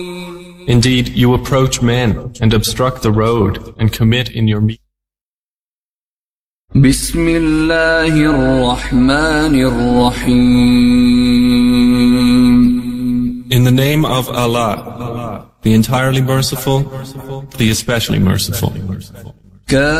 Indeed, you approach men and obstruct the road and commit in your meat. بسم الله الرحمن الرحيم. In the name of Allah, the entirely merciful, the especially merciful.